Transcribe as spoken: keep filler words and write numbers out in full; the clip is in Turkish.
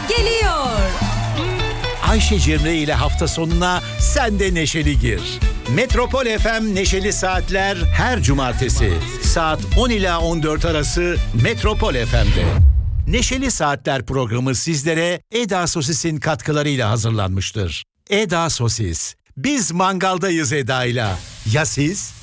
geliyor. Ayşe Cemre ile hafta sonuna sen de neşeli gir. Metropol F M Neşeli Saatler her cumartesi saat on ila on dört arası Metropol F M'de. Neşeli Saatler programı sizlere Eda Sosis'in katkılarıyla hazırlanmıştır. Eda Sosis. Biz mangaldayız Eda'yla. Ya siz?